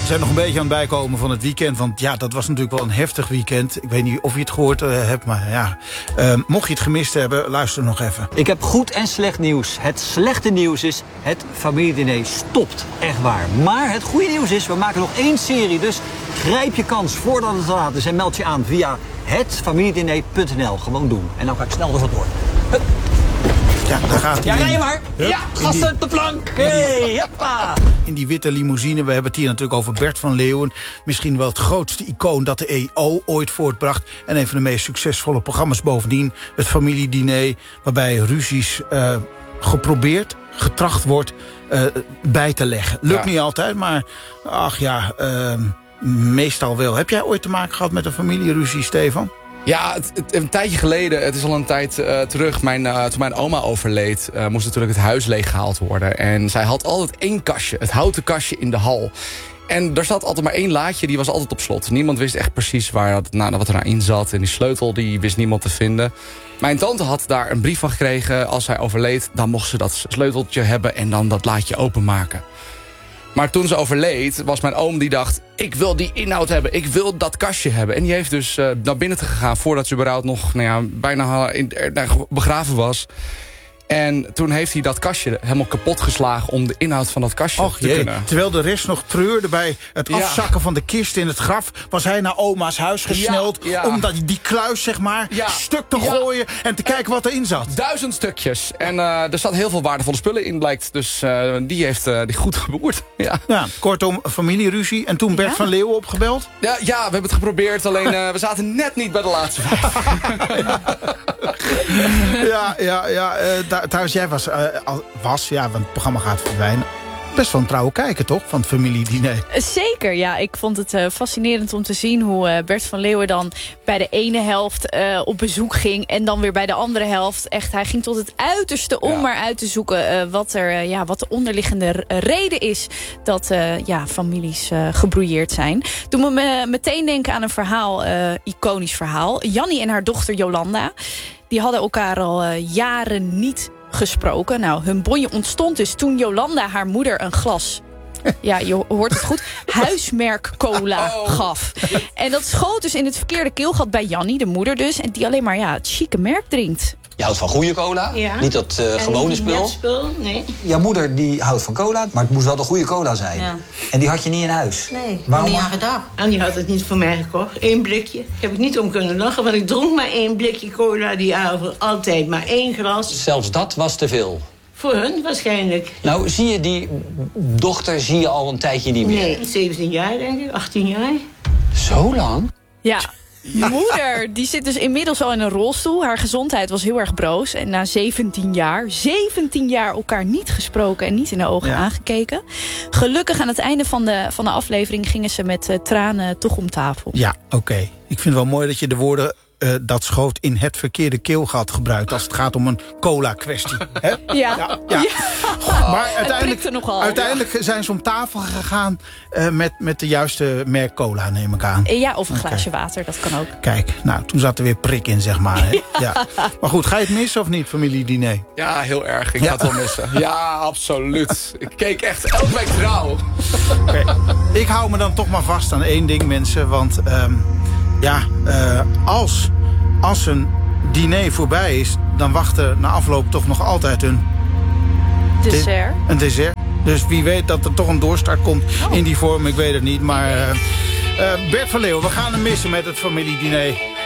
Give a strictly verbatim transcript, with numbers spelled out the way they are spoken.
zijn nog een beetje aan het bijkomen van het weekend. Want ja, dat was natuurlijk wel een heftig weekend. Ik weet niet of je het gehoord uh, hebt, maar ja. Uh, mocht je het gemist hebben, luister nog even. Ik heb goed en slecht nieuws. Het slechte nieuws is, het familiediner stopt. Echt waar. Maar het goede nieuws is, we maken nog één serie. Dus grijp je kans voordat het te laat is en meld je aan via het familiediner punt n l. Gewoon doen. En dan ga ik snel er vandoor. Hup. Ja, daar gaat hij. Ja, rij je maar. Hup. Ja, gasten op de plank. Hey, hoppa. In die witte limousine. We hebben het hier natuurlijk over Bert van Leeuwen. Misschien wel het grootste icoon dat de E O ooit voortbracht. En een van de meest succesvolle programma's bovendien. Het familiediner, waarbij ruzies uh, geprobeerd, getracht wordt uh, bij te leggen. Lukt ja. niet altijd, maar ach ja, uh, meestal wel. Heb jij ooit te maken gehad met een familieruzie, Stefan? Ja, het, het, een tijdje geleden, het is al een tijd uh, terug, mijn, uh, toen mijn oma overleed, uh, moest natuurlijk het huis leeggehaald worden. En zij had altijd één kastje, het houten kastje in de hal. En er zat altijd maar één laadje, die was altijd op slot. Niemand wist echt precies waar dat, nou, wat er nou in zat. En die sleutel, die wist niemand te vinden. Mijn tante had daar een brief van gekregen. Als hij overleed, dan mocht ze dat sleuteltje hebben en dan dat laadje openmaken. Maar toen ze overleed, was mijn oom die dacht, ik wil die inhoud hebben, ik wil dat kastje hebben. En die heeft dus uh, naar binnen gegaan voordat ze überhaupt nog nou ja, bijna in, uh, begraven was. En toen heeft hij dat kastje helemaal kapot geslagen om de inhoud van dat kastje Och, te jee. kunnen. Terwijl de rest nog treurde bij het afzakken ja. van de kist in het graf, was hij naar oma's huis gesneld ja, ja. om dat, die kluis zeg maar ja. stuk te ja. gooien en te kijken wat erin zat. Duizend stukjes. En uh, er zat heel veel waardevolle spullen in, blijkt. Dus uh, die heeft uh, die goed geboerd. Ja. Ja, kortom, familieruzie. En toen Bert ja? van Leeuwen opgebeld? Ja, ja, we hebben het geprobeerd. Alleen uh, we zaten net niet bij de laatste vijf. ja, ja, ja. Uh, Trouwens, jij was, uh, was, ja, want het programma gaat verdwijnen. Best wel een trouwe kijker, toch? Van het familiediner. Zeker, ja. Ik vond het uh, fascinerend om te zien hoe uh, Bert van Leeuwen dan bij de ene helft uh, op bezoek ging. En dan weer bij de andere helft. Echt, hij ging tot het uiterste om ja. maar uit te zoeken uh, wat, er, uh, ja, wat de onderliggende reden is dat uh, ja, families uh, gebrouilleerd zijn. Doe me me meteen denken aan een verhaal, uh, iconisch verhaal. Jannie en haar dochter Jolanda, die hadden elkaar al uh, jaren niet gesproken. Nou, hun bonje ontstond dus toen Jolanda haar moeder een glas, ja, je hoort het goed, huismerk cola oh. gaf. En dat schoot dus in het verkeerde keelgat bij Jannie, de moeder dus, en die alleen maar ja, het chique merk drinkt. Je houdt van goede cola, ja. niet dat uh, gewone spul. spul. Nee. Jouw moeder die houdt van cola, maar het moest wel de goede cola zijn. Ja. En die had je niet in huis. Nee, waarom niet aan gedacht. En die had het niet voor mij gekocht. Eén blikje. Heb ik niet om kunnen lachen, want ik dronk maar één blikje cola die avond. Altijd maar één glas. Zelfs dat was te veel. Voor hun waarschijnlijk. Nou, zie je die dochter zie je al een tijdje niet meer? Nee, zeventien jaar denk ik, achttien jaar. Zo lang? Ja. Moeder, die zit dus inmiddels al in een rolstoel. Haar gezondheid was heel erg broos. En na zeventien jaar, zeventien jaar elkaar niet gesproken en niet in de ogen ja. aangekeken. Gelukkig aan het einde van de, van de aflevering gingen ze met uh, tranen toch om tafel. Ja, oké. Okay. Ik vind het wel mooi dat je de woorden Uh, dat schoot in het verkeerde keelgat gebruikt als het gaat om een cola-kwestie. Hè? Ja. ja, ja. ja. Oh, maar uiteindelijk, nogal, uiteindelijk ja. zijn ze om tafel gegaan uh, met, met de juiste merk cola, neem ik aan. Ja, of een okay. glaasje water, dat kan ook. Kijk, nou, toen zat er weer prik in, zeg maar. Hè? Ja. Ja. Maar goed, ga je het missen of niet, familiediner? Ja, heel erg. Ik ja. ga het wel missen. Ja, absoluut. Ik keek echt elke week trouw. Okay. Ik hou me dan toch maar vast aan één ding, mensen, want Um, Ja, uh, als, als een diner voorbij is, dan wacht er na afloop toch nog altijd een dessert. De, een dessert. Dus wie weet dat er toch een doorstart komt oh. in die vorm, ik weet het niet. Maar uh, uh, Bert van Leeuwen, we gaan hem missen met het familiediner.